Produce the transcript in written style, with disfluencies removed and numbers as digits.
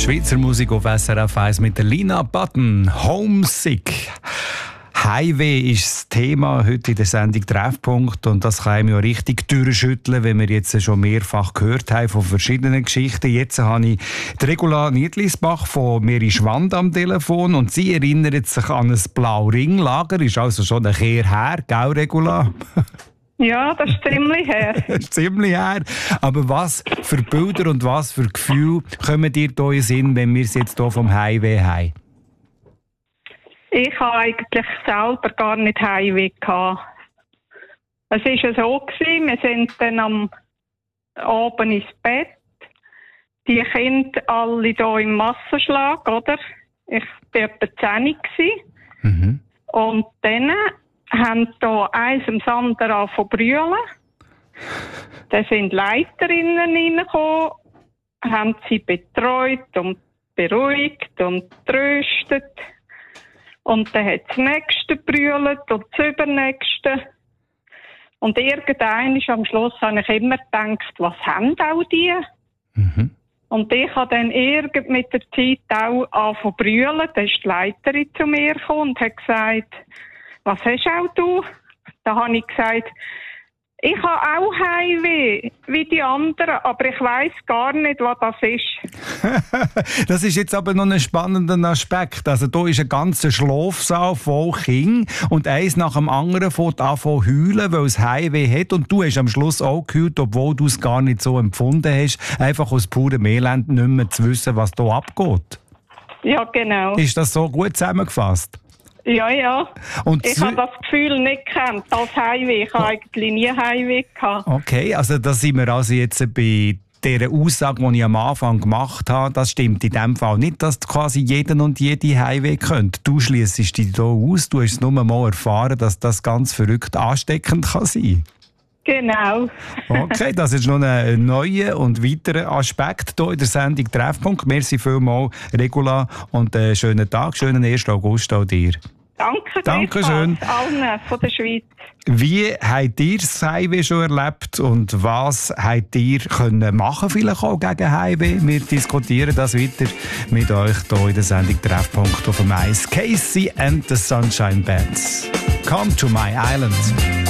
Schweizer Musik auf SRF 1 mit der Lina Button. Homesick. Heimweh ist das Thema heute in der Sendung Treffpunkt und das kann einem ja richtig durchschütteln, wenn wir jetzt schon mehrfach gehört haben von verschiedenen Geschichten. Jetzt habe ich die Regula Niedlisbach von Meri Schwand am Telefon und sie erinnert sich an ein Blau-Ring-Lager. Ist also schon ein Kehr her, gell Regula? Ja, das ist ziemlich her. Das ist ziemlich her. Aber was für Bilder und was für Gefühle kommen dir hier in den Sinn, wenn wir es jetzt hier vom Heimweh haben? Ich habe eigentlich selber gar nicht Heimweh gehabt. Es war ja so, wir sind dann am Abend ins Bett. Die Kinder alle hier im Massenschlag, oder? Ich war etwa 10 gewesen. Und dann haben hier eins am anderen angefangen zu brüllen. Dann sind Leiterinnen reingekommen, haben sie betreut und beruhigt und tröstet. Und dann hat das Nächste gebrüllt und das Übernächste. Und irgendwann am Schluss habe ich immer gedacht, was haben auch die? Und ich habe dann mit der Zeit auch angefangen zu brüllen. Dann ist die Leiterin zu mir gekommen und hat gesagt, was hast auch du? Da habe ich gesagt, ich habe auch Heimweh, wie die anderen, aber ich weiss gar nicht, was das ist. Das ist jetzt aber noch ein spannender Aspekt. Also da ist ein ganzer Schlafsaal voll Kinder und eins nach dem anderen fängt an zu heulen, weil es Heimweh hat und du hast am Schluss auch geheult, obwohl du es gar nicht so empfunden hast, einfach aus purem Elend nicht mehr zu wissen, was da abgeht. Ja, genau. Ist das so gut zusammengefasst? Ja, ja. Und ich habe das Gefühl nicht gekannt als Heimweh. Ich habe eigentlich nie Heimweh gehabt. Okay, also da sind wir also jetzt bei dieser Aussage, die ich am Anfang gemacht habe. Das stimmt in dem Fall nicht, dass quasi jeden und jede Heimweh könnte. Du schliessest dich hier aus. Du hast nur mal erfahren, dass das ganz verrückt ansteckend kann sein. Genau. Okay, das ist noch ein neuer und weiterer Aspekt hier in der Sendung Treffpunkt. Merci vielmals, Regula, und einen schönen Tag, schönen 1. August auch dir. Danke schön. Allen von der Schweiz. Wie habt ihr das Heimweh schon erlebt und was habt ihr können machen, vielleicht auch gegen Heimweh? Wir diskutieren das weiter mit euch hier in der Sendung Treffpunkt auf dem Eis. Casey and the Sunshine Bands. Come to my island.